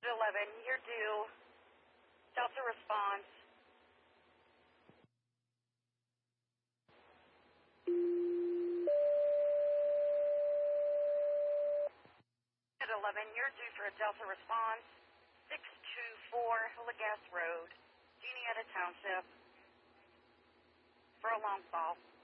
11, you're due. Delta response. At 11, you're due for a Delta response. 624 Legas Road, Juniata Township, for a long fall.